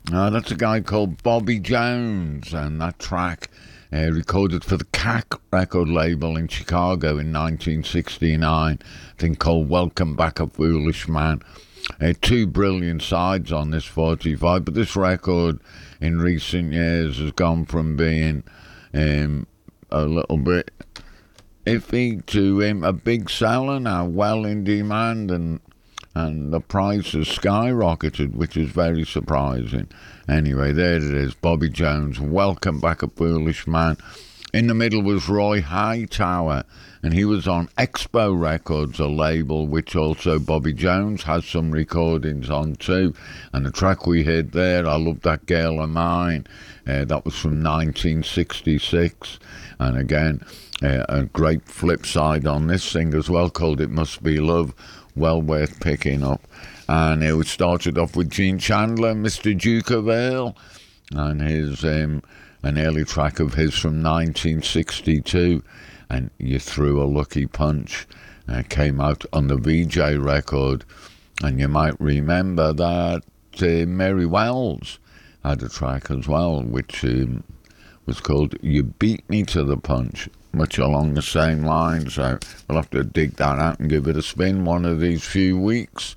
That's a guy called Bobby Jones, and that track recorded for the CAC record label in Chicago in 1969, a thing called Welcome Back a Foolish Man. Two brilliant sides on this 45, but this record in recent years has gone from being a little bit iffy to a big seller now, well in demand, and the price has skyrocketed, which is very surprising. Anyway, there it is, Bobby Jones, Welcome Back a Foolish Man. In the middle was Roy Hightower, and he was on Expo Records, a label which also Bobby Jones has some recordings on too. And the track we heard there, I Love That Girl of Mine, that was from 1966. And again, a great flip side on this thing as well, called It Must Be Love, well worth picking up. And it started off with Gene Chandler, Mr. Duke of Earl, and his an early track of his from 1962, and You Threw a Lucky Punch, came out on the VJ record. And you might remember that Mary Wells had a track as well, which was called You Beat Me to the Punch, much along the same line. So we'll have to dig that out and give it a spin one of these few weeks.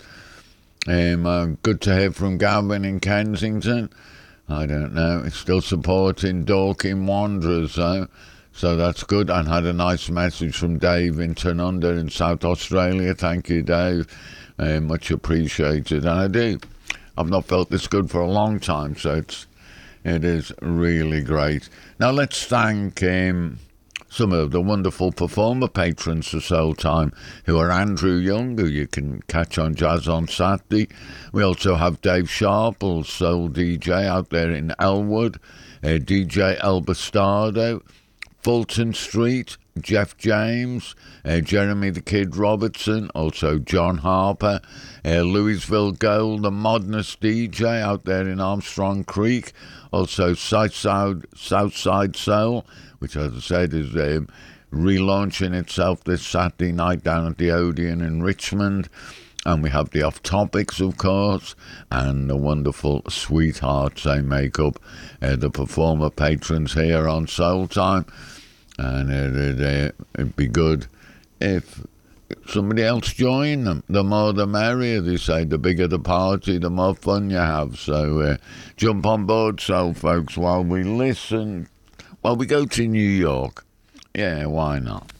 Good to hear from Gavin in Kensington. I don't know, it's still supporting Dorking Wanderers though, so that's good. And had a nice message from Dave in Tanunda in South Australia. Thank you, Dave, much appreciated. And I've not felt this good for a long time, so it is really great. Now let's thank some of the wonderful performer patrons for Soul Time, who are Andrew Young, who you can catch on Jazz on Saturday. We also have Dave Sharple, Soul DJ out there in Elwood, DJ El Bastardo, Fulton Street, Jeff James, Jeremy the Kid Robertson, also John Harper, Louisville Gold, the Modernist DJ out there in Armstrong Creek, also Southside Soul, which, as I said, is relaunching itself this Saturday night down at the Odeon in Richmond. And we have the Off Topics, of course, and the wonderful Sweethearts they make up the performer patrons here on Soul Time. And it'd be good if somebody else joined them. The more the merrier, they say. The bigger the party, the more fun you have. So jump on board, Soul folks, while we go to New York. Yeah, why not?